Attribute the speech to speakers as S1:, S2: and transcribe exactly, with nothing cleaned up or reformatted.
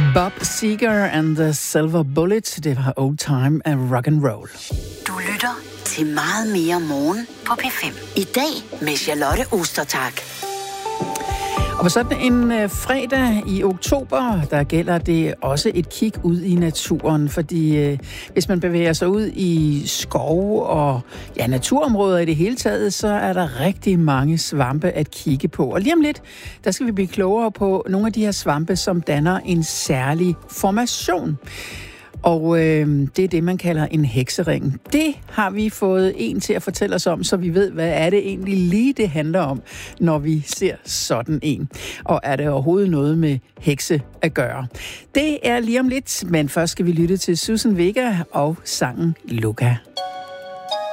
S1: Bob Seger and the Silver Bullet, det var Old Time af rock and roll.
S2: Du lytter til Meget mere morgen på P fem. I dag med Charlotte Ostertag.
S1: Og på sådan en øh, fredag i oktober, der gælder det også et kig ud i naturen, fordi øh, hvis man bevæger sig ud i skov og ja, naturområder i det hele taget, så er der rigtig mange svampe at kigge på. Og lige om lidt, der skal vi blive klogere på nogle af de her svampe, som danner en særlig formation. Og øh, det er det, man kalder en heksering. Det har vi fået en til at fortælle os om, så vi ved, hvad er det egentlig lige, det handler om, når vi ser sådan en. Og er det overhovedet noget med hekse at gøre? Det er lige om lidt, men først skal vi lytte til Susan Vega og sangen Luca.